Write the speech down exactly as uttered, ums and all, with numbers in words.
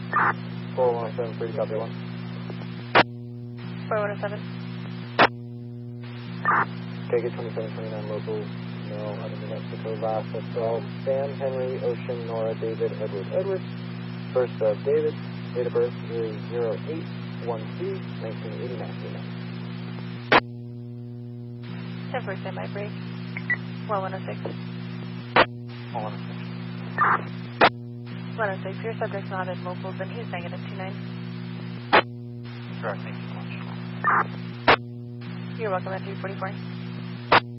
four one oh seven, free to copy one. four one oh seven. K K twenty-seven twenty-nine local, no, out of New Mexico, last assault, Sam, Henry, Ocean, Nora, David, Edward, Edward. First of David, date of birth is zero eight one two nineteen eighty-nine. ten four standby break. one one oh six. one one oh six. one oh six, your subject's not in locals and he's negative two nine. Correct, thank you so much. You're welcome at three forty-four.